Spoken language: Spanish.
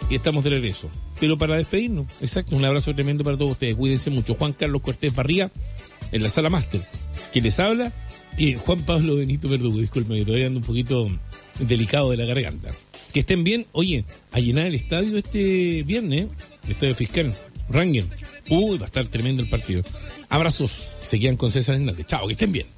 y estamos de regreso. Pero para despedirnos, exacto, un abrazo tremendo para todos ustedes. Cuídense mucho. Juan Carlos Cortés Barría, en la sala máster. ¿Quién les habla? Y Juan Pablo Benito Verdugo. Disculpe, todavía ando un poquito delicado de la garganta. Que estén bien. Oye, a llenar el estadio este viernes, el estadio Fiscal, Rangel. Va a estar tremendo el partido. Abrazos. Se quedan con César Hernández. Chao, que estén bien.